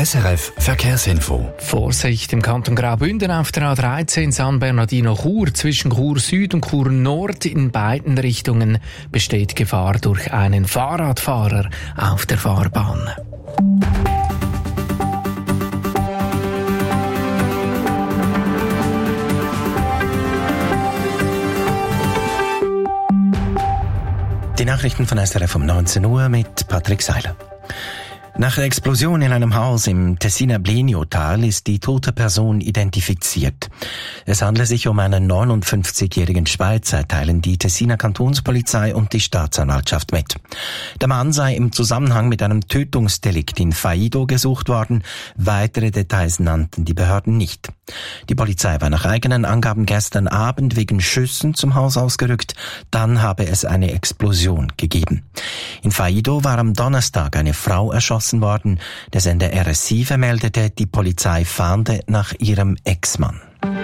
SRF Verkehrsinfo. Vorsicht im Kanton Graubünden auf der A13 San Bernardino-Chur. Zwischen Chur Süd und Chur Nord in beiden Richtungen besteht Gefahr durch einen Fahrradfahrer auf der Fahrbahn. Die Nachrichten von SRF um 19 Uhr mit Patrick Seiler. Nach der Explosion in einem Haus im Tessiner Bleniotal ist die tote Person identifiziert. Es handelt sich um einen 59-jährigen Schweizer, teilen die Tessiner Kantonspolizei und die Staatsanwaltschaft mit. Der Mann sei im Zusammenhang mit einem Tötungsdelikt in Faido gesucht worden. Weitere Details nannten die Behörden nicht. Die Polizei war nach eigenen Angaben gestern Abend wegen Schüssen zum Haus ausgerückt. Dann habe es eine Explosion gegeben. In Faido war am Donnerstag eine Frau erschossen worden. Der Sender RSI vermeldete, die Polizei fahnde nach ihrem Ex-Mann.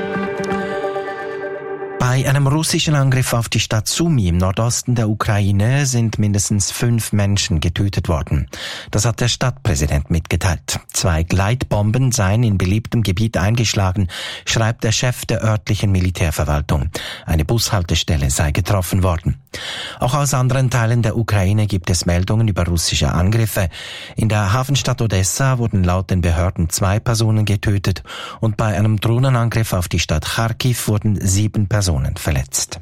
Bei einem russischen Angriff auf die Stadt Sumy im Nordosten der Ukraine sind mindestens 5 Menschen getötet worden. Das hat der Stadtpräsident mitgeteilt. 2 Gleitbomben seien in beliebtem Gebiet eingeschlagen, schreibt der Chef der örtlichen Militärverwaltung. Eine Bushaltestelle sei getroffen worden. Auch aus anderen Teilen der Ukraine gibt es Meldungen über russische Angriffe. In der Hafenstadt Odessa wurden laut den Behörden 2 Personen getötet und bei einem Drohnenangriff auf die Stadt Charkiw wurden 7 Personen verletzt.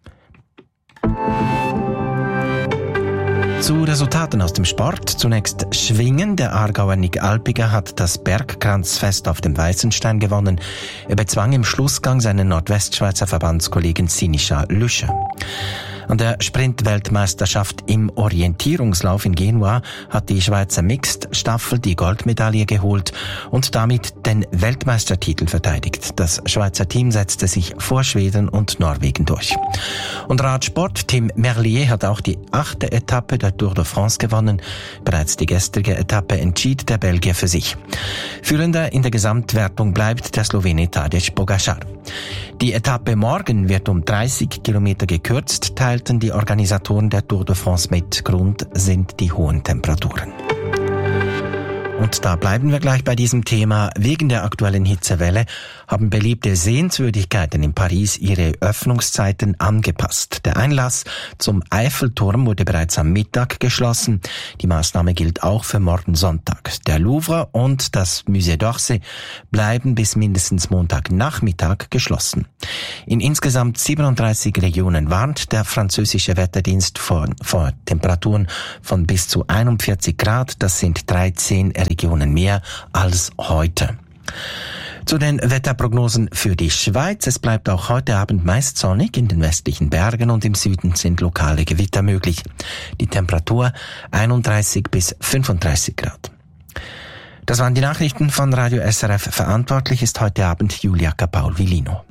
Zu Resultaten aus dem Sport. Zunächst Schwingen. Der Aargauer Nick Alpiger hat das Bergkranzfest auf dem Weißenstein gewonnen. Er bezwang im Schlussgang seinen Nordwestschweizer Verbandskollegen Sinischa Lüscher. An der Sprint-Weltmeisterschaft im Orientierungslauf in Genua hat die Schweizer Mixed-Staffel die Goldmedaille geholt und damit den Weltmeistertitel verteidigt. Das Schweizer Team setzte sich vor Schweden und Norwegen durch. Und Radsport, Tim Merlier hat auch die 8. Etappe der Tour de France gewonnen. Bereits die gestrige Etappe entschied der Belgier für sich. Führender in der Gesamtwertung bleibt der Slowene Tadej Pogačar. Die Etappe morgen wird um 30 Kilometer gekürzt, teilten die Organisatoren der Tour de France mit. Grund sind die hohen Temperaturen. Und da bleiben wir gleich bei diesem Thema. Wegen der aktuellen Hitzewelle haben beliebte Sehenswürdigkeiten in Paris ihre Öffnungszeiten angepasst. Der Einlass zum Eiffelturm wurde bereits am Mittag geschlossen. Die Maßnahme gilt auch für morgen Sonntag. Der Louvre und das Musée d'Orsay bleiben bis mindestens Montagnachmittag geschlossen. In insgesamt 37 Regionen warnt der französische Wetterdienst vor Temperaturen von bis zu 41 Grad. Das sind 13 Regionen mehr als heute. Zu den Wetterprognosen für die Schweiz. Es bleibt auch heute Abend meist sonnig. In den westlichen Bergen und im Süden sind lokale Gewitter möglich. Die Temperatur 31 bis 35 Grad. Das waren die Nachrichten von Radio SRF. Verantwortlich ist heute Abend Julia Paul-Villino.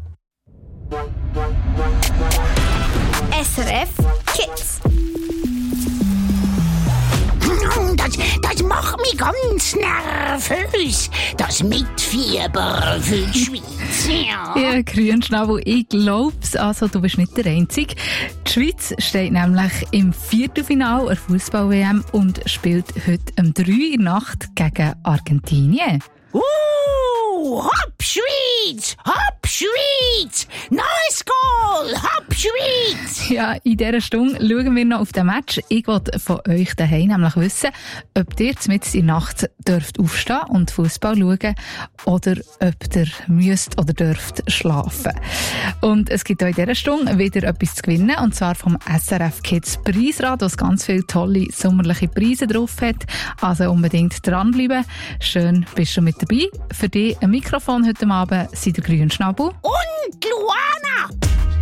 SRF Kids. Das macht mich ganz nervös. Das Mitfieber für die Schweiz. Ja, Grünschnabel, ich glaub's. Also, du bist nicht der Einzige. Die Schweiz steht nämlich im Viertelfinale der Fußball-WM und spielt heute um 3 Uhr in der Nacht gegen Argentinien. Hopp Schweiz! Hopp Schweiz! Nice Goal! Hopp Schweiz! Ja, in dieser Stunde schauen wir noch auf den Match. Ich wollte von euch daheim nämlich wissen, ob ihr mitten in der Nacht dürft aufstehen und Fußball schauen oder ob ihr müsst oder dürft schlafen. Und es gibt auch in dieser Stunde wieder etwas zu gewinnen, und zwar vom SRF Kids Preisrad, das ganz viele tolle sommerliche Preise drauf hat. Also unbedingt dranbleiben. Schön, bist du mit dabei. Für dich ein Mikrofon heute Abend sind der Grünschnabel und Luana.